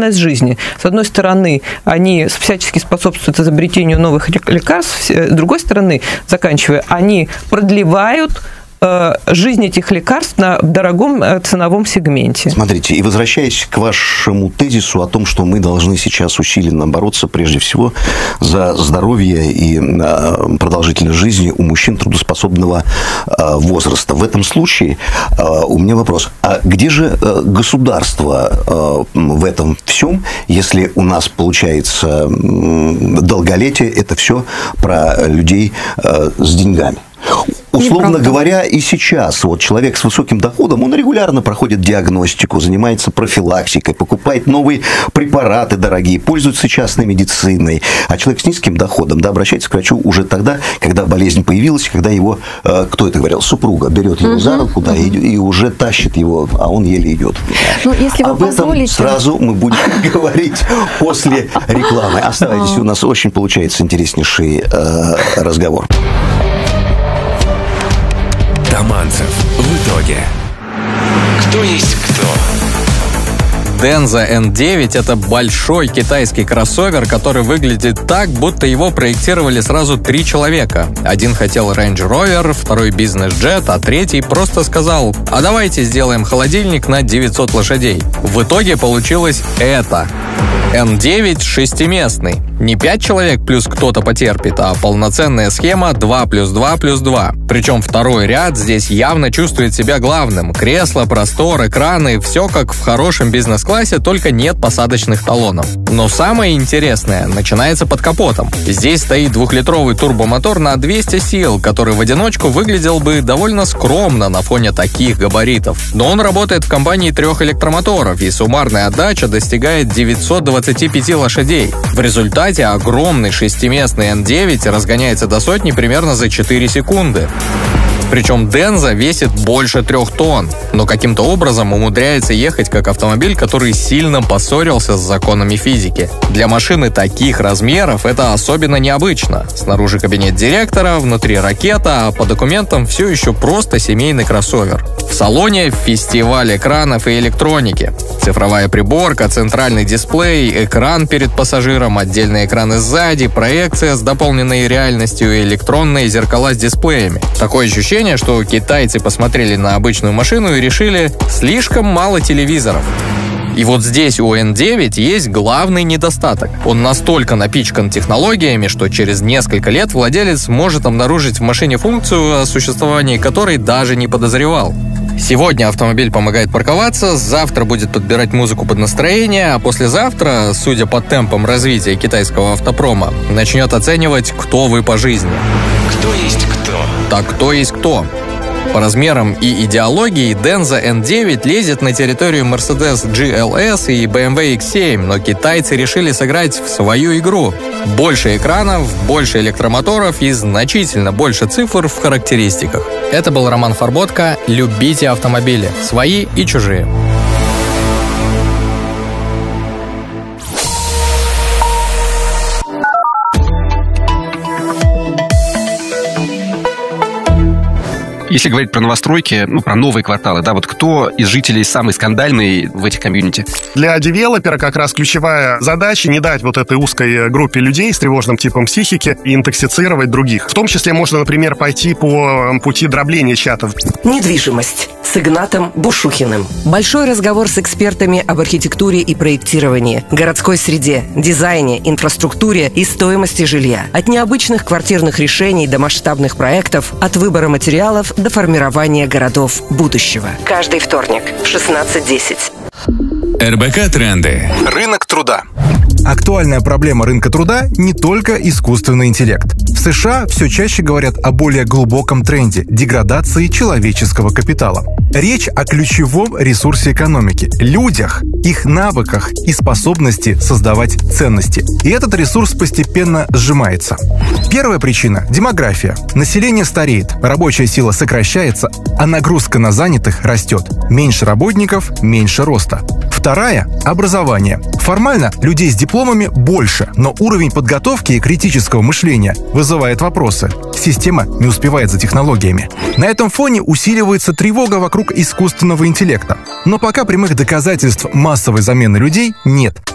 ценность жизни. С одной стороны, они всячески способствуют изобретению новых лекарств, с другой стороны, заканчивая, они продлевают жизнь этих лекарств на дорогом ценовом сегменте. Смотрите, и возвращаясь к вашему тезису о том, что мы должны сейчас усиленно бороться прежде всего за здоровье и продолжительность жизни у мужчин трудоспособного возраста. В этом случае у меня вопрос. А где же государство в этом всем, если у нас получается долголетие, это все про людей с деньгами? Условно говоря, и сейчас вот человек с высоким доходом, он регулярно проходит диагностику, занимается профилактикой, покупает новые препараты дорогие, пользуется частной медициной. А человек с низким доходом, да, обращается к врачу уже тогда, когда болезнь появилась, когда его, кто это говорил, супруга берет его за руку, да, и уже тащит его, а он еле идет. Ну, если вы позволите... этом сразу мы будем говорить после рекламы. Оставайтесь, у нас очень получается интереснейший разговор. Таманцев. В итоге. Кто есть кто? Denza N9 – это большой китайский кроссовер, который выглядит так, будто его проектировали сразу 3 человека. Один хотел Range Rover, второй бизнес-джет, а третий просто сказал: «А давайте сделаем холодильник на 900 лошадей». В итоге получилось это. N9 шестиместный. Не 5 человек плюс кто-то потерпит, а полноценная схема 2 плюс 2 плюс 2. Причем второй ряд здесь явно чувствует себя главным. Кресло, простор, экраны – все как в хорошем бизнес-классе, только нет посадочных талонов. Но самое интересное начинается под капотом. Здесь стоит 2-литровый турбомотор на 200 сил, который в одиночку выглядел бы довольно скромно на фоне таких габаритов. Но он работает в компании 3 электромоторов, и суммарная отдача достигает 925 лошадей. В результате огромный шестиместный N9 разгоняется до сотни примерно за 4 секунды. Причем Denza весит больше 3 тонн, но каким-то образом умудряется ехать как автомобиль, который сильно поссорился с законами физики. Для машины таких размеров это особенно необычно. Снаружи кабинет директора, внутри ракета, а по документам все еще просто семейный кроссовер. В салоне фестиваль экранов и электроники. Цифровая приборка, центральный дисплей, экран перед пассажиром, отдельные экраны сзади, проекция с дополненной реальностью и электронные зеркала с дисплеями. Такое ощущение, что китайцы посмотрели на обычную машину и решили: слишком мало телевизоров. И вот здесь у N9 есть главный недостаток. Он настолько напичкан технологиями, что через несколько лет владелец может обнаружить в машине функцию, о существовании которой даже не подозревал. Сегодня автомобиль помогает парковаться, завтра будет подбирать музыку под настроение, а послезавтра, судя по темпам развития китайского автопрома, начнет оценивать, кто вы по жизни. Кто есть кто? Так кто есть кто? По размерам и идеологии Denza N9 лезет на территорию Mercedes GLS и BMW X7, но китайцы решили сыграть в свою игру. Больше экранов, больше электромоторов и значительно больше цифр в характеристиках. Это был Роман Фарботко. Любите автомобили, свои и чужие. Если говорить про новостройки, про новые кварталы, да, вот кто из жителей самый скандальный в этих комьюнити? Для девелопера как раз ключевая задача не дать вот этой узкой группе людей с тревожным типом психики интоксицировать других. В том числе можно, например, пойти по пути дробления чатов. Недвижимость с Игнатом Бушухиным. Большой разговор с экспертами об архитектуре и проектировании, городской среде, дизайне, инфраструктуре и стоимости жилья. От необычных квартирных решений до масштабных проектов, от выбора материалов до формирования городов будущего. Каждый вторник в 16:10. РБК Тренды. Рынок труда. Актуальная проблема рынка труда не только искусственный интеллект. В США все чаще говорят о более глубоком тренде – деградации человеческого капитала. Речь о ключевом ресурсе экономики – людях, их навыках и способности создавать ценности. И этот ресурс постепенно сжимается. Первая причина – демография. Население стареет, рабочая сила сокращается, а нагрузка на занятых растет. Меньше работников – меньше роста. Вторая – образование. Формально людей с дипломами больше, но уровень подготовки и критического мышления вызывает вопросы. Система не успевает за технологиями. На этом фоне усиливается тревога вокруг искусственного интеллекта. Но пока прямых доказательств массовой замены людей нет.